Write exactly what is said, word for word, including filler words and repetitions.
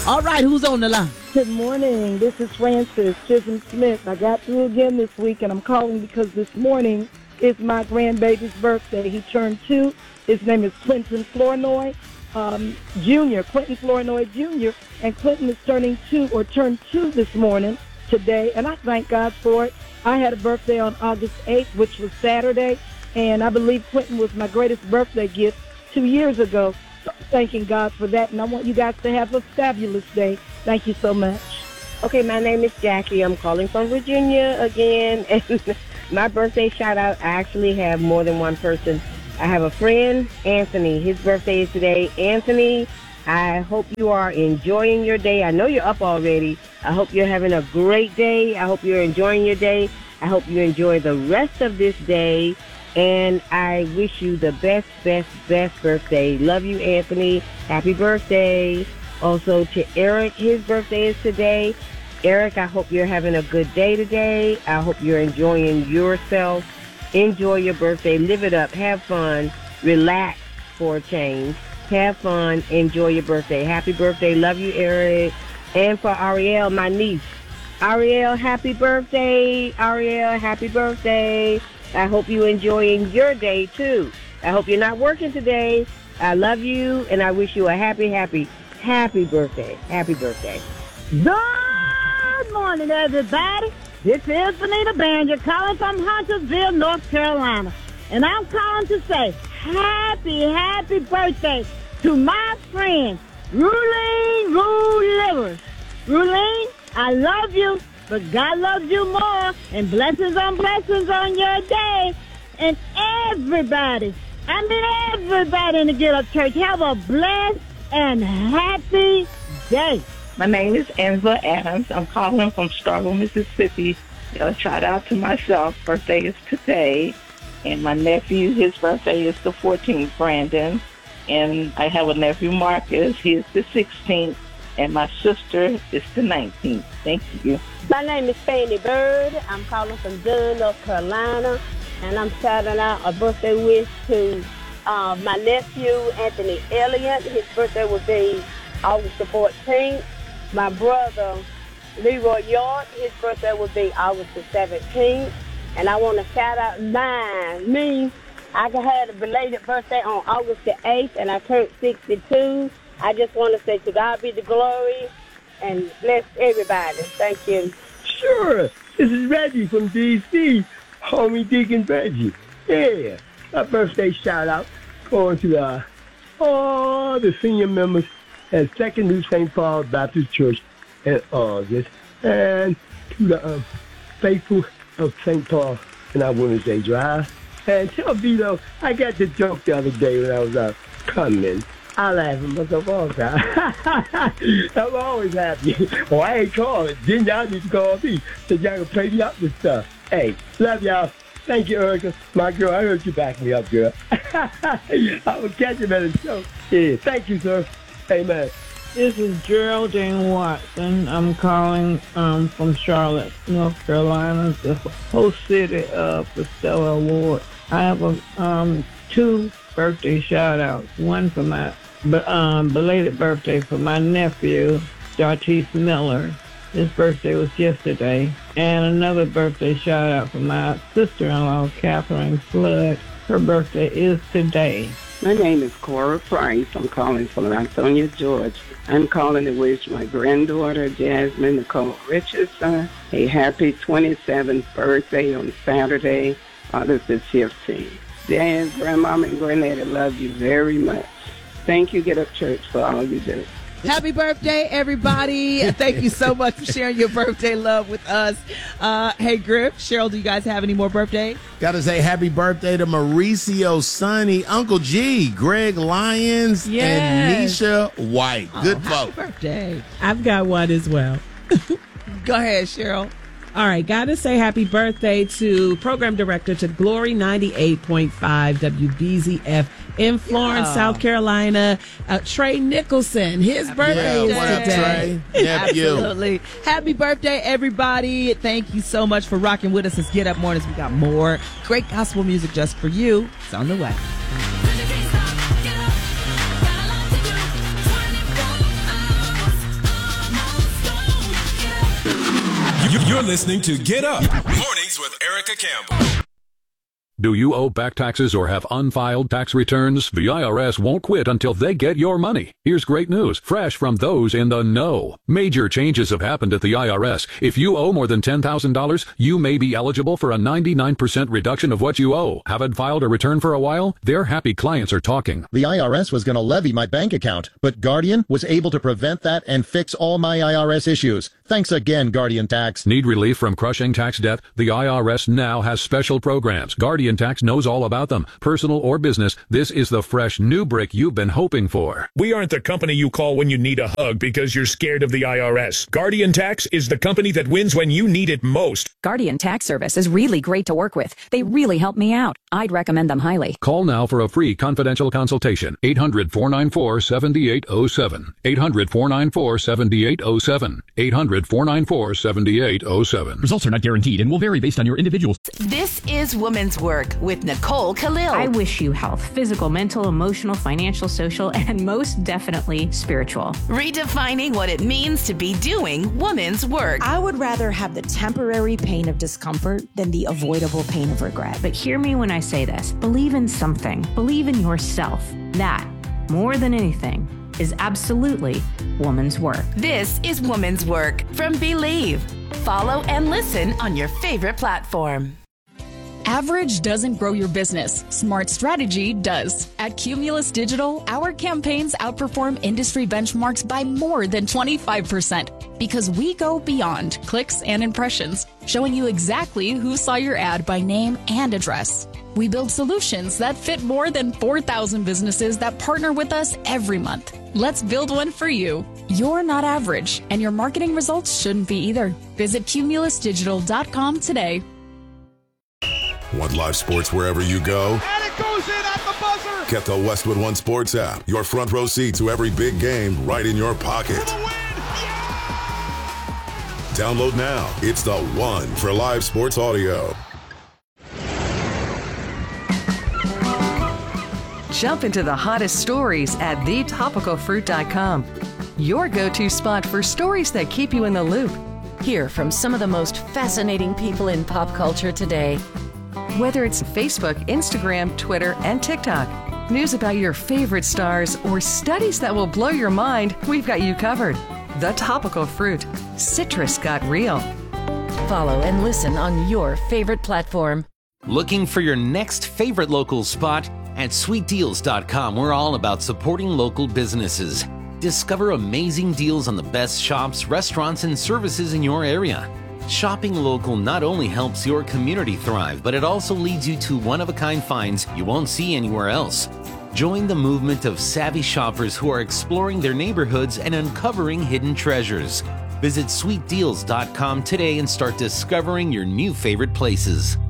All right, who's on the line? Good morning. This is Francis Chisholm Smith. I got through again this week, and I'm calling because this morning is my grandbaby's birthday. He turned two. His name is Clinton Flournoy um, Junior Clinton Flournoy Junior And Clinton is turning two, or turned two this morning, today, and I thank God for it. I had a birthday on August eighth, which was Saturday, and I believe Clinton was my greatest birthday gift two years ago. So I'm thanking God for that, and I want you guys to have a fabulous day. Thank you so much. Okay, my name is Jackie. I'm calling from Virginia again, and my birthday shout-out, I actually have more than one person. I have a friend, Anthony. His birthday is today. Anthony, I hope you are enjoying your day. I know you're up already. I hope you're having a great day. I hope you're enjoying your day. I hope you enjoy the rest of this day. And I wish you the best, best, best birthday. Love you, Anthony. Happy birthday. Also to Eric, his birthday is today. Eric, I hope you're having a good day today. I hope you're enjoying yourself. Enjoy your birthday. Live it up. Have fun. Relax for a change. Have fun. Enjoy your birthday. Happy birthday. Love you, Eric. And for Ariel, my niece. Ariel, happy birthday. Ariel, happy birthday. I hope you're enjoying your day, too. I hope you're not working today. I love you, and I wish you a happy, happy, happy birthday. Happy birthday. Good morning, everybody. This is Benita Banjo calling from Huntersville, North Carolina. And I'm calling to say happy, happy birthday to my friend, Ruleen Rue Livers. Ruleen, I love you. But God loves you more, and blessings on blessings on your day. And everybody, I mean everybody in the Get Up Church, have a blessed and happy day. My name is Angela Adams. I'm calling from Starkville, Mississippi. A shout out to myself. Birthday is today. And my nephew, his birthday is the fourteenth, Brandon. And I have a nephew, Marcus. He is the sixteenth. And my sister is the nineteenth. Thank you. My name is Fanny Bird. I'm calling from Dunn, North Carolina, and I'm shouting out a birthday wish to uh, my nephew, Anthony Elliott. His birthday will be August the fourteenth. My brother, Leroy York, his birthday will be August the seventeenth. And I want to shout out mine, me. I had a belated birthday on August the eighth, and I turned sixty-two. I just want to say to God be the glory and bless everybody. Thank you. Sure. This is Reggie from D C, homie Deacon Reggie. Yeah. My birthday shout out going to uh, all the senior members at Second New Saint Paul Baptist Church in August, and to the um, faithful of Saint Paul in our Women's Day Drive. And tell Vito, I got the joke the other day when I was uh, coming. I laugh at myself all the time. I'm always happy. Oh, I ain't calling. Then y'all need to call me so y'all can play me up with stuff. Hey, love y'all. Thank you, Erica. My girl, I heard you back me up, girl. I will catch you at the show. Yeah, thank you, sir. Amen. This is Geraldine Watson. I'm calling um, from Charlotte, North Carolina, the host city of the Stellar Award. I have a, um, two birthday shout-outs. One for my But um, belated birthday for my nephew, Dartice Miller. His birthday was yesterday. And another birthday shout out for my sister-in-law, Catherine Flood. Her birthday is today. My name is Cora Price. I'm calling from Latonia, Georgia. I'm calling to wish my granddaughter, Jasmine Nicole Richardson, a happy twenty-seventh birthday on Saturday, August the fifteenth. Dad, Grandmama, and Granddaddy love you very much. Thank you, Get Up Church, for all you do. Happy birthday, everybody. Thank you so much for sharing your birthday love with us. Uh, hey, Griff, Cheryl, do you guys have any more birthdays? Got to say happy birthday to Mauricio Sonny, Uncle G, Greg Lyons, yes. and Nisha White. Oh, Good happy folk. birthday. I've got one as well. Go ahead, Cheryl. All right, gotta say happy birthday to program director to Glory ninety-eight point five W B Z F in Florence, yeah. South Carolina, uh, Trey Nicholson. His happy birthday yeah, is today. Trey? Absolutely. Happy birthday, everybody. Thank you so much for rocking with us. Let's Get Up Mornings. We got more great gospel music just for you. It's on the way. You're listening to Get Up Mornings with Erica Campbell. Do you owe back taxes or have unfiled tax returns? The I R S won't quit until they get your money. Here's great news, fresh from those in the know. Major changes have happened at the I R S. If you owe more than ten thousand dollars, you may be eligible for a ninety-nine percent reduction of what you owe. Haven't filed a return for a while? Their happy clients are talking. The I R S was going to levy my bank account, but Guardian was able to prevent that and fix all my I R S issues. Thanks again, Guardian Tax. Need relief from crushing tax debt? The I R S now has special programs. Guardian Tax knows all about them. Personal or business, this is the fresh new brick you've been hoping for. We aren't the company you call when you need a hug because you're scared of the I R S. Guardian Tax is the company that wins when you need it most. Guardian Tax Service is really great to work with. They really help me out. I'd recommend them highly. Call now for a free confidential consultation. eight hundred, four nine four, seven eight zero seven. eight hundred, four nine four, seven eight zero seven. eight hundred, four nine four, seven eight zero seven. Results are not guaranteed and will vary based on your individual. This is Women's Work with Nicole Khalil. I wish you health, physical, mental, emotional, financial, social, and most definitely spiritual. Redefining what it means to be doing women's work. I would rather have the temporary pain of discomfort than the avoidable pain of regret. But hear me when I say this. Believe in something. Believe in yourself. That, more than anything, is absolutely woman's work. This is Woman's Work from Believe. Follow and listen on your favorite platform. Average doesn't grow your business. Smart strategy does. At Cumulus Digital, our campaigns outperform industry benchmarks by more than twenty-five percent because we go beyond clicks and impressions, showing you exactly who saw your ad by name and address. We build solutions that fit more than four thousand businesses that partner with us every month. Let's build one for you. You're not average, and your marketing results shouldn't be either. Visit cumulus digital dot com today. Want live sports wherever you go? And it goes in at the buzzer! Get the Westwood One Sports app. Your front row seat to every big game right in your pocket. Download now. It's the one for live sports audio. Jump into the hottest stories at the topical fruit dot com. Your go-to spot for stories that keep you in the loop. Hear from some of the most fascinating people in pop culture today. Whether it's Facebook, Instagram, Twitter, and TikTok, news about your favorite stars, or studies that will blow your mind, we've got you covered. The Topical Fruit. Citrus got real. Follow and listen on your favorite platform. Looking for your next favorite local spot? At sweet deals dot com, we're all about supporting local businesses. Discover amazing deals on the best shops, restaurants, and services in your area. Shopping local not only helps your community thrive, but it also leads you to one-of-a-kind finds you won't see anywhere else. Join the movement of savvy shoppers who are exploring their neighborhoods and uncovering hidden treasures. Visit sweet deals dot com today and start discovering your new favorite places.